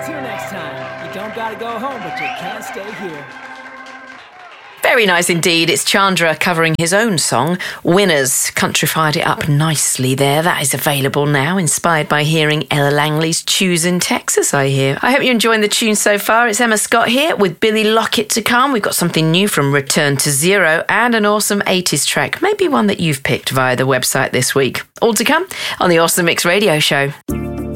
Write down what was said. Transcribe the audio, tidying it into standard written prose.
Until next time, you don't gotta go home, but you can't stay here. Very nice indeed. It's Chandra covering his own song, Winners. Countrified it up nicely there. That is available now, inspired by hearing Ella Langley's Choose in Texas, I hear. I hope you're enjoying the tune so far. It's Emma Scott here with Billy Lockett to come. We've got something new from Return to Zero and an awesome 80s track, maybe one that you've picked via the website this week. All to come on the Awesome Mix Radio Show.